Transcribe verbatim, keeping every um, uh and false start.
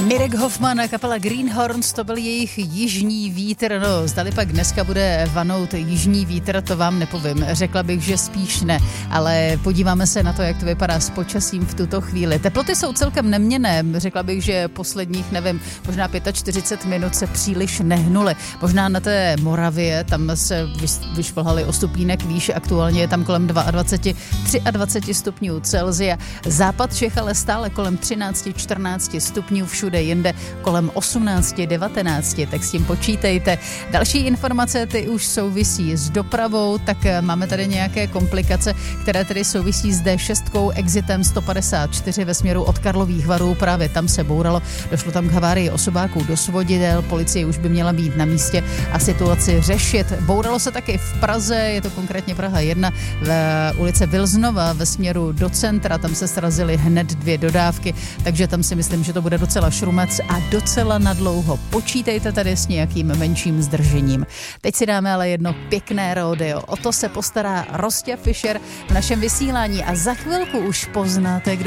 Mirek Hoffman a kapela Greenhorns, to byl jejich Jižní vítr. No, zdali pak dneska bude vanout jižní vítr, to vám nepovím. Řekla bych, že spíš ne, ale podíváme se na to, jak to vypadá s počasím v tuto chvíli. Teploty jsou celkem neměnné, řekla bych, že posledních, nevím, možná čtyřicet pět minut se příliš nehnuly. Možná na té Moravě, tam se vyšplhali o stupínek výš, aktuálně je tam kolem dvacet dva, dvacet tři stupňů Celsia. Západ Čech ale stále kolem třináct čtrnáct stupňů, všude jinde kolem osmnáct devatenáct, tak s tím počítejte. Další informace, ty už souvisí s dopravou, tak máme tady nějaké komplikace, které tedy souvisí s dé šest exitem sto padesát čtyři ve směru od Karlových Varů, právě tam se bouralo, došlo tam k havárii osobáků do svodidel, policie už by měla být na místě a situaci řešit. Bouralo se taky v Praze, je to konkrétně Praha jedna, v ulice Vilznova ve směru do centra, tam se srazily hned dvě dodávky, takže tam si myslím, že to bude docela šrumec a docela nadlouho. Počítejte tady s nějakým menším zdržením. Teď si dáme ale jedno pěkné rodeo. O to se postará Rostě Fischer v našem vysílání a za chvilku už poznáte, kdo